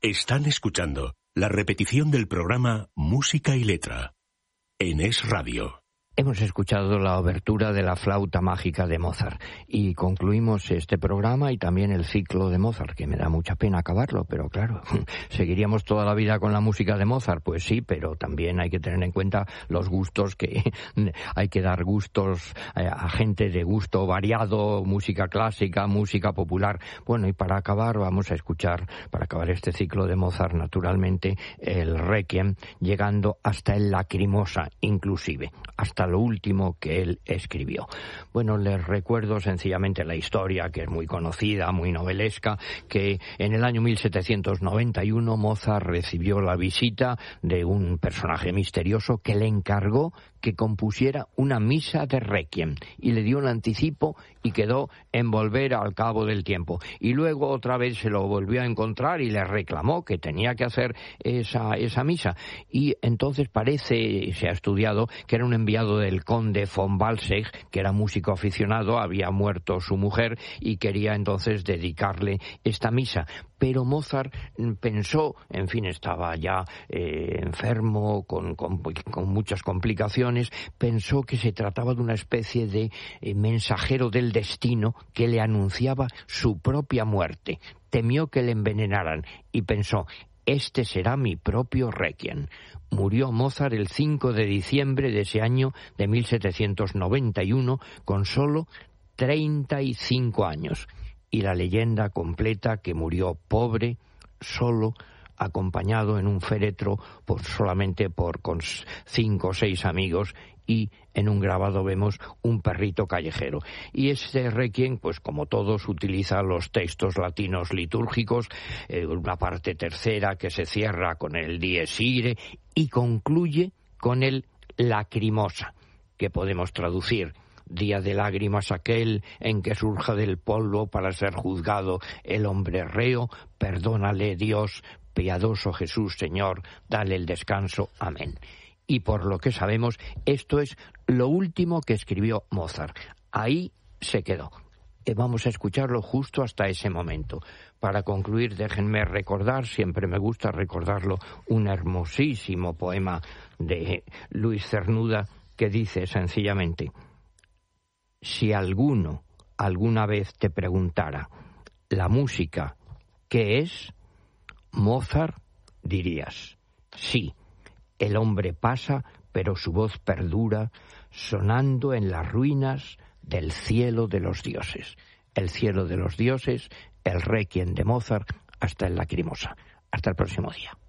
Están escuchando la repetición del programa Música y Letra en Es Radio. Hemos escuchado la obertura de la flauta mágica de Mozart y concluimos este programa y también el ciclo de Mozart, que me da mucha pena acabarlo, pero claro, ¿seguiríamos toda la vida con la música de Mozart? Pues sí, pero también hay que tener en cuenta los gustos, que hay que dar gustos a gente de gusto variado, música clásica, música popular. Bueno, y para acabar vamos a escuchar, para acabar este ciclo de Mozart, naturalmente, el Requiem, llegando hasta el Lacrimosa, inclusive, hasta lo último que él escribió. Bueno, les recuerdo sencillamente la historia, que es muy conocida, muy novelesca, que en el año 1791 Mozart recibió la visita de un personaje misterioso que le encargó que compusiera una misa de Requiem y le dio un anticipo y quedó en volver al cabo del tiempo. Y luego otra vez se lo volvió a encontrar y le reclamó que tenía que hacer esa misa. Y entonces parece, se ha estudiado, que era un enviado del conde von Walsegg, que era músico aficionado, había muerto su mujer y quería entonces dedicarle esta misa. Pero Mozart pensó, en fin, estaba ya enfermo, con muchas complicaciones, pensó que se trataba de una especie de mensajero del destino que le anunciaba su propia muerte. Temió que le envenenaran y pensó: este será mi propio Requiem. Murió Mozart el 5 de diciembre de ese año de 1791 con solo 35 años. Y la leyenda completa que murió pobre, solo, acompañado en un féretro solamente con 5 o 6 amigos, y en un grabado vemos un perrito callejero. Y este Requiem, pues como todos, utiliza los textos latinos litúrgicos, una parte tercera que se cierra con el Dies Irae y concluye con el Lacrimosa, que podemos traducir: día de lágrimas aquel en que surja del polvo para ser juzgado el hombre reo, perdónale Dios, piadoso Jesús Señor, dale el descanso, amén. Y por lo que sabemos, esto es lo último que escribió Mozart. Ahí se quedó. Vamos a escucharlo justo hasta ese momento. Para concluir, déjenme recordar, siempre me gusta recordarlo, un hermosísimo poema de Luis Cernuda que dice sencillamente: si alguno alguna vez te preguntara la música, ¿qué es? Mozart, dirías: sí, el hombre pasa, pero su voz perdura, sonando en las ruinas del cielo de los dioses. El cielo de los dioses, el Requiem de Mozart, hasta el Lacrimosa. Hasta el próximo día.